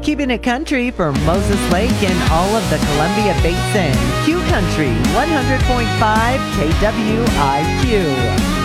Keeping it country for Moses Lake and all of the Columbia Basin. Q Country 100.5 KWIQ.